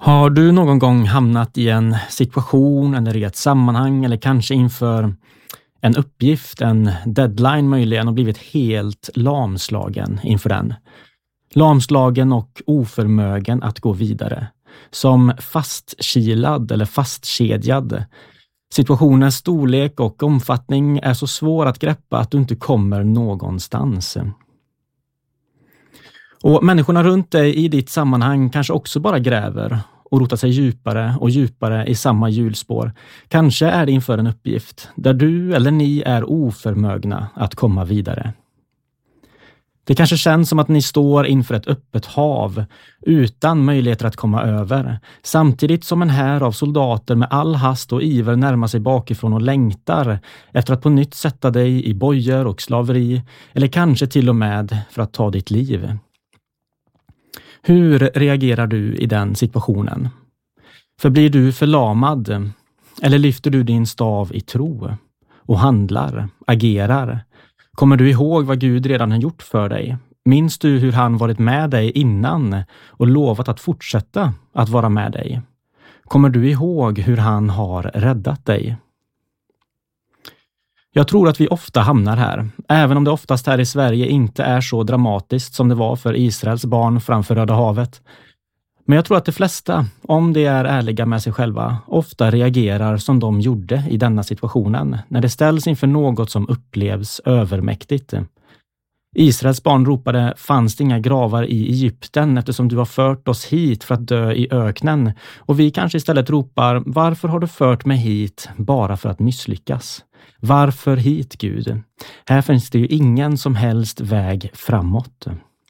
Har du någon gång hamnat i en situation eller i ett sammanhang eller kanske inför en uppgift, en deadline möjligen och blivit helt lamslagen inför den? Lamslagen och oförmögen att gå vidare. Som fastkilad eller fastkedjad. Situationens storlek och omfattning är så svår att greppa att du inte kommer någonstans. Och människorna runt dig i ditt sammanhang kanske också bara gräver och rotar sig djupare och djupare i samma hjulspår. Kanske är det inför en uppgift där du eller ni är oförmögna att komma vidare. Det kanske känns som att ni står inför ett öppet hav utan möjligheter att komma över. Samtidigt som en här av soldater med all hast och iver närmar sig bakifrån och längtar efter att på nytt sätta dig i bojor och slaveri eller kanske till och med för att ta ditt liv. Hur reagerar du i den situationen? Förblir du förlamad eller lyfter du din stav i tro och handlar, agerar? Kommer du ihåg vad Gud redan har gjort för dig? Minns du hur han varit med dig innan och lovat att fortsätta att vara med dig? Kommer du ihåg hur han har räddat dig? Jag tror att vi ofta hamnar här, även om det oftast här i Sverige inte är så dramatiskt som det var för Israels barn framför Röda havet. Men jag tror att de flesta, om de är ärliga med sig själva, ofta reagerar som de gjorde i denna situationen, när det ställs inför något som upplevs övermäktigt. Israels barn ropade, fanns det inga gravar i Egypten eftersom du har fört oss hit för att dö i öknen? Och vi kanske istället ropar, varför har du fört mig hit bara för att misslyckas? Varför hit, Gud? Här finns det ju ingen som helst väg framåt.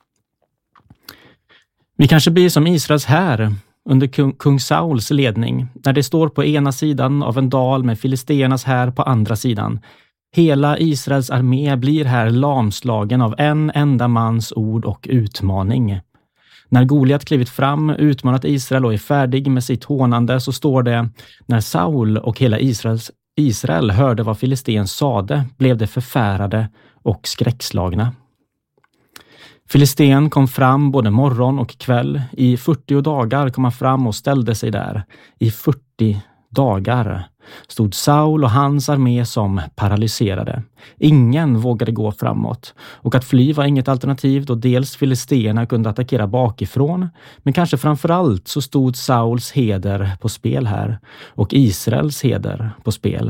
Vi kanske blir som Israels här under kung Sauls ledning, när det står på ena sidan av en dal med filisternas här på andra sidan. Hela Israels armé blir här lamslagen av en enda mans ord och utmaning. När Goliat klivit fram, utmanat Israel och är färdig med sitt hånande, så står det, när Saul och hela Israel hörde vad filisten sade, blev de förfärade och skräckslagna. Filisten kom fram både morgon och kväll. I 40 dagar kom han fram och ställde sig där. I 40 dagar stod Saul och hans armé som paralyserade. Ingen vågade gå framåt. Och att fly var inget alternativ då dels filisterna kunde attackera bakifrån. Men kanske framförallt så stod Sauls heder på spel här. Och Israels heder på spel.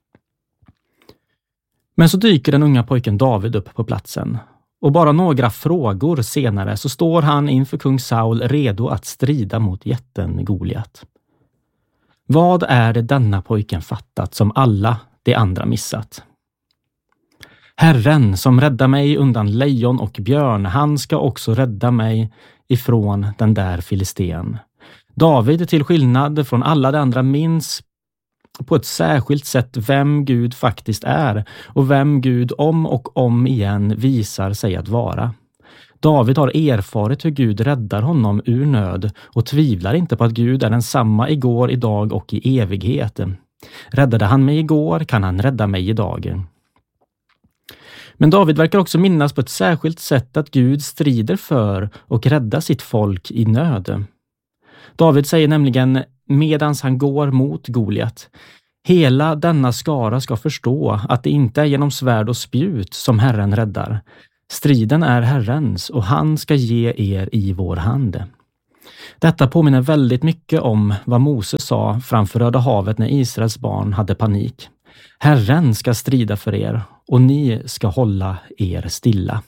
Men så dyker den unga pojken David upp på platsen. Och bara några frågor senare så står han inför kung Saul redo att strida mot jätten Goliat. Vad är det denna pojken fattat som alla de andra missat? Herren som räddar mig undan lejon och björn, han ska också rädda mig ifrån den där filisten. David, till skillnad från alla de andra, minns på ett särskilt sätt vem Gud faktiskt är och vem Gud om och om igen visar sig att vara. David har erfarit hur Gud räddar honom ur nöd och tvivlar inte på att Gud är densamma igår, idag och i evighet. Räddade han mig igår kan han rädda mig idag. Men David verkar också minnas på ett särskilt sätt att Gud strider för och räddar sitt folk i nöd. David säger nämligen, medans han går mot Goliat, hela denna skara ska förstå att det inte är genom svärd och spjut som Herren räddar. Striden är Herrens och han ska ge er i vår hand. Detta påminner väldigt mycket om vad Mose sa framför Röda havet när Israels barn hade panik. Herren ska strida för er och ni ska hålla er stilla.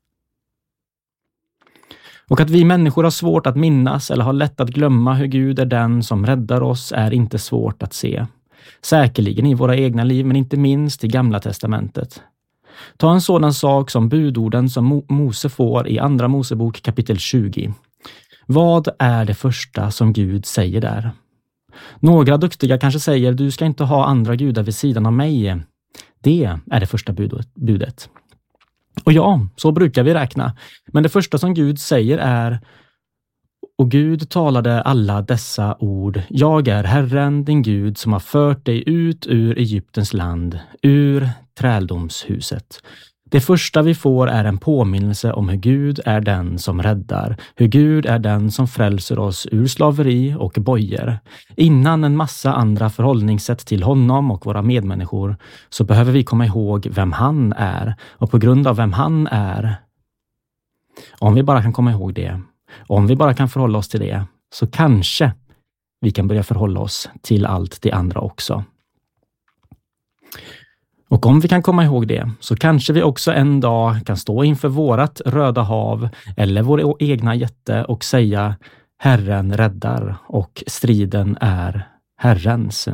Och att vi människor har svårt att minnas eller har lätt att glömma hur Gud är den som räddar oss är inte svårt att se. Säkerligen i våra egna liv, men inte minst i Gamla testamentet. Ta en sådan sak som budorden som Mose får i Andra Mosebok kapitel 20. Vad är det första som Gud säger där? Några duktiga kanske säger, du ska inte ha andra gudar vid sidan av mig. Det är det första budet. Och ja, så brukar vi räkna. Men det första som Gud säger är, och Gud talade alla dessa ord, jag är Herren din Gud som har fört dig ut ur Egyptens land, ur träldomshuset. Det första vi får är en påminnelse om hur Gud är den som räddar, hur Gud är den som frälser oss ur slaveri och bojor. Innan en massa andra förhållningssätt till honom och våra medmänniskor så behöver vi komma ihåg vem han är, och på grund av vem han är, om vi bara kan komma ihåg det, om vi bara kan förhålla oss till det, så kanske vi kan börja förhålla oss till allt det andra också. Och om vi kan komma ihåg det så kanske vi också en dag kan stå inför vårat Röda hav eller vår egna jätte och säga: Herren räddar och striden är Herrens.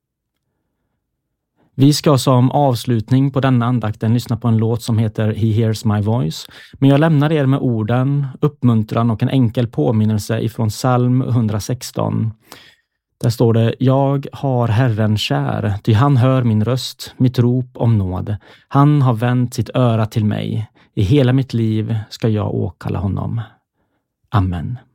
Vi ska som avslutning på denna andakten lyssna på en låt som heter He Hears My Voice. Men jag lämnar er med orden, uppmuntran och en enkel påminnelse ifrån psalm 116. Där står det: Jag har Herren kär, ty han hör min röst, mitt rop om nåd. Han har vänt sitt öra till mig. I hela mitt liv ska jag åkalla honom. Amen.